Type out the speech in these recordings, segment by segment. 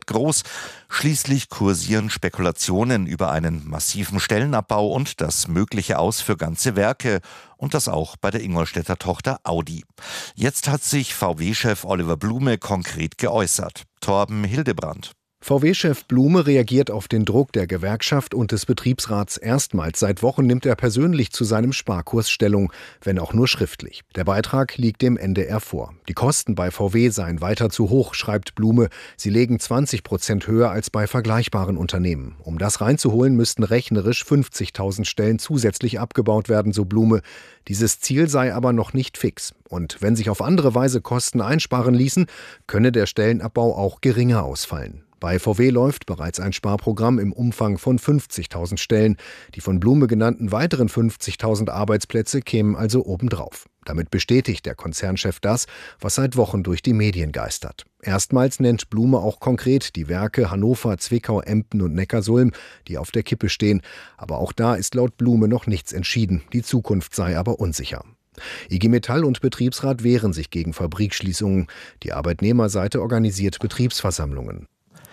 groß. Schließlich kursieren Spekulationen über einen massiven Stellenabbau und das mögliche Aus für ganze Werke. Und das auch bei der Ingolstädter Tochter Audi. Jetzt hat sich VW-Chef Oliver Blume konkret geäußert. Torben Hildebrand. VW-Chef Blume reagiert auf den Druck der Gewerkschaft und des Betriebsrats erstmals. Seit Wochen nimmt er persönlich zu seinem Sparkurs Stellung, wenn auch nur schriftlich. Der Beitrag liegt dem NDR vor. Die Kosten bei VW seien weiter zu hoch, schreibt Blume. Sie legen 20% höher als bei vergleichbaren Unternehmen. Um das reinzuholen, müssten rechnerisch 50.000 Stellen zusätzlich abgebaut werden, so Blume. Dieses Ziel sei aber noch nicht fix. Und wenn sich auf andere Weise Kosten einsparen ließen, könne der Stellenabbau auch geringer ausfallen. Bei VW läuft bereits ein Sparprogramm im Umfang von 50.000 Stellen. Die von Blume genannten weiteren 50.000 Arbeitsplätze kämen also obendrauf. Damit bestätigt der Konzernchef das, was seit Wochen durch die Medien geistert. Erstmals nennt Blume auch konkret die Werke Hannover, Zwickau, Emden und Neckarsulm, die auf der Kippe stehen. Aber auch da ist laut Blume noch nichts entschieden. Die Zukunft sei aber unsicher. IG Metall und Betriebsrat wehren sich gegen Fabrikschließungen. Die Arbeitnehmerseite organisiert Betriebsversammlungen.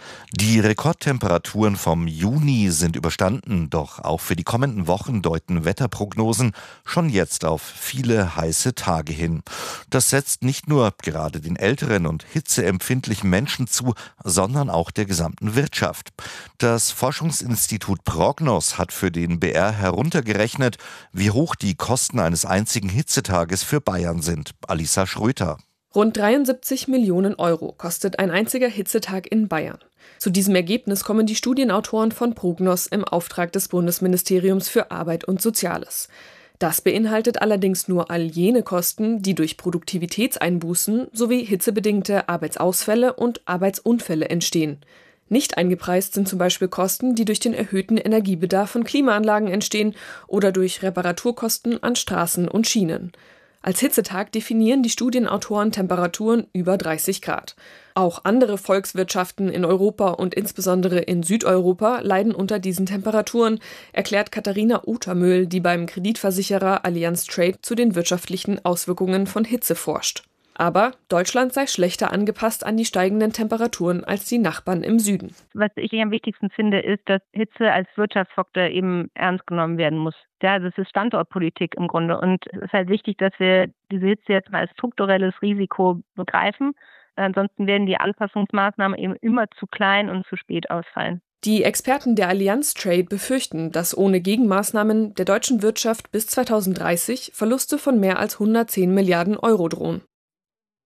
Die Rekordtemperaturen vom Juni sind überstanden, doch auch für die kommenden Wochen deuten Wetterprognosen schon jetzt auf viele heiße Tage hin. Das setzt nicht nur gerade den älteren und hitzeempfindlichen Menschen zu, sondern auch der gesamten Wirtschaft. Das Forschungsinstitut Prognos hat für den BR heruntergerechnet, wie hoch die Kosten eines einzigen Hitzetages für Bayern sind. Alisa Schröter. Rund 73 Millionen Euro kostet ein einziger Hitzetag in Bayern. Zu diesem Ergebnis kommen die Studienautoren von Prognos im Auftrag des Bundesministeriums für Arbeit und Soziales. Das beinhaltet allerdings nur all jene Kosten, die durch Produktivitätseinbußen sowie hitzebedingte Arbeitsausfälle und Arbeitsunfälle entstehen. Nicht eingepreist sind zum Beispiel Kosten, die durch den erhöhten Energiebedarf von Klimaanlagen entstehen oder durch Reparaturkosten an Straßen und Schienen. Als Hitzetag definieren die Studienautoren Temperaturen über 30 Grad. Auch andere Volkswirtschaften in Europa und insbesondere in Südeuropa leiden unter diesen Temperaturen, erklärt Katharina Utermühl, die beim Kreditversicherer Allianz Trade zu den wirtschaftlichen Auswirkungen von Hitze forscht. Aber Deutschland sei schlechter angepasst an die steigenden Temperaturen als die Nachbarn im Süden. Was ich am wichtigsten finde, ist, dass Hitze als Wirtschaftsfaktor eben ernst genommen werden muss. Ja, das ist Standortpolitik im Grunde. Und es ist halt wichtig, dass wir diese Hitze jetzt mal als strukturelles Risiko begreifen. Ansonsten werden die Anpassungsmaßnahmen eben immer zu klein und zu spät ausfallen. Die Experten der Allianz Trade befürchten, dass ohne Gegenmaßnahmen der deutschen Wirtschaft bis 2030 Verluste von mehr als 110 Milliarden Euro drohen.